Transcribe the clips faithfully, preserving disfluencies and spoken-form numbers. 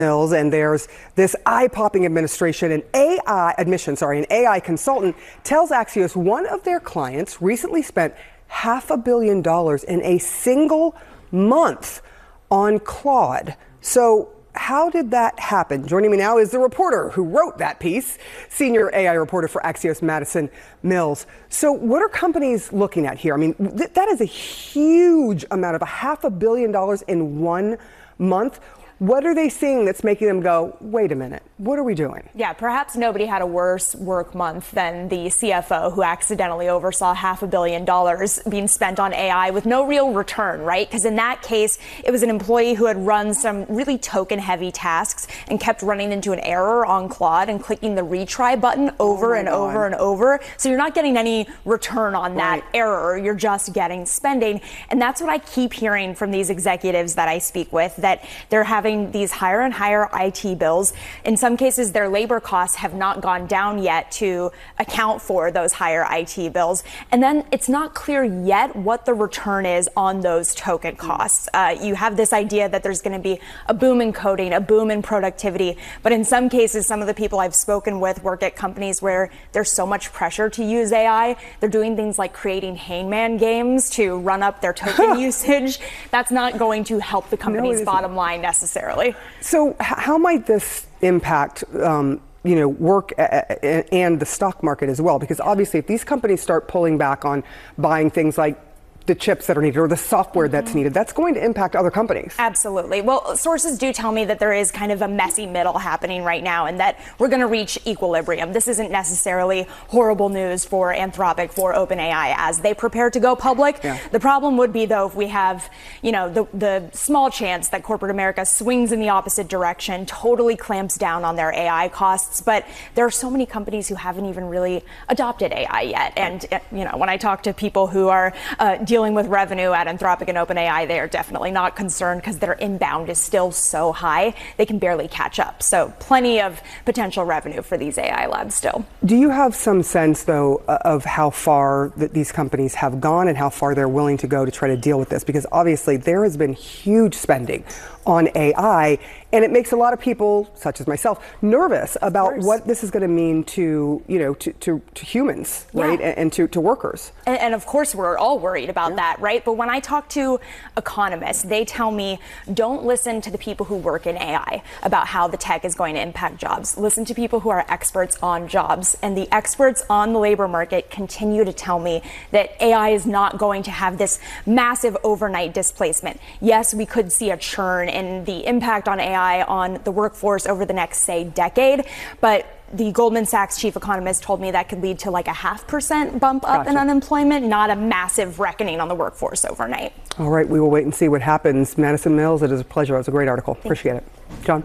Mills, and there's this eye-popping administration. An A I admission, sorry, an A I consultant tells Axios one of their clients recently spent half a billion dollars in a single month on Claude. So how did that happen? Joining me now is the reporter who wrote that piece, senior A I reporter for Axios, Madison Mills. So what are companies looking at here? I mean, th- that is a huge amount of a half a billion dollars in one month. What are they seeing that's making them go, wait a minute, what are we doing? Yeah, perhaps nobody had a worse work month than the C F O who accidentally oversaw half a billion dollars being spent on A I with no real return, right? Because in that case, it was an employee who had run some really token-heavy tasks and kept running into an error on Claude and clicking the retry button over oh and God. over and over. So you're not getting any return on that right. error. You're just getting spending. And that's what I keep hearing from these executives that I speak with, that they're having these higher and higher I T bills. In some cases, their labor costs have not gone down yet to account for those higher I T bills. And then it's not clear yet what the return is on those token costs. Uh, you have this idea that there's going to be a boom in coding, a boom in productivity. But in some cases, some of the people I've spoken with work at companies where there's so much pressure to use A I. They're doing things like creating hangman games to run up their token usage. That's not going to help the company's no, bottom line necessarily. So how might this impact, um, you know, work a- a- and the stock market as well? Because obviously if these companies start pulling back on buying things like the chips that are needed or the software mm-hmm. that's needed, that's going to impact other companies. Absolutely. Well, sources do tell me that there is kind of a messy middle happening right now and that we're going to reach equilibrium. This isn't necessarily horrible news for Anthropic, for OpenAI as they prepare to go public. Yeah. The problem would be, though, if we have, you know, the, the small chance that corporate America swings in the opposite direction, totally clamps down on their A I costs. But there are so many companies who haven't even really adopted A I yet. And, you know, when I talk to people who are uh, dealing with revenue at Anthropic and OpenAI, they are definitely not concerned because their inbound is still so high, they can barely catch up. So plenty of potential revenue for these A I labs still. Do you have some sense, though, of how far that these companies have gone and how far they're willing to go to try to deal with this? Because obviously there has been huge spending on A I, and it makes a lot of people, such as myself, nervous about what this is going to mean to, you know, to, to, to humans, yeah. right, and, and to, to workers. And, and of course, we're all worried about yeah. that, right? But when I talk to economists, they tell me, don't listen to the people who work in A I about how the tech is going to impact jobs. Listen to people who are experts on jobs. And the experts on the labor market continue to tell me that A I is not going to have this massive overnight displacement. Yes, we could see a churn and the impact on A I on the workforce over the next, say, decade. But the Goldman Sachs chief economist told me that could lead to like a half percent bump up gotcha. in unemployment, not a massive reckoning on the workforce overnight. All right, we will wait and see what happens. Madison Mills, it is a pleasure. It was a great article. Thank Appreciate you. it. John?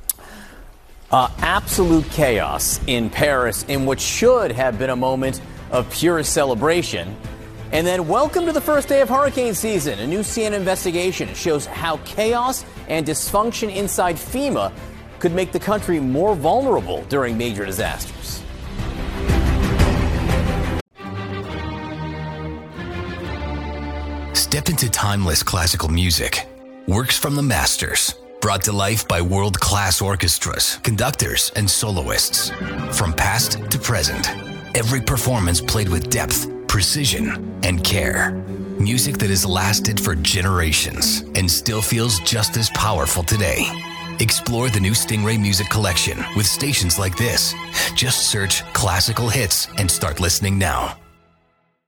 Uh, absolute chaos in Paris in what should have been a moment of pure celebration. And then welcome to the first day of hurricane season. A new C N N investigation shows how chaos and dysfunction inside FEMA could make the country more vulnerable during major disasters. Step into timeless classical music. Works from the masters. Brought to life by world-class orchestras, conductors, and soloists. From past to present, every performance played with depth, precision, and care. Music that has lasted for generations and still feels just as powerful today. Explore the new Stingray Music Collection with stations like this. Just search classical hits and start listening now.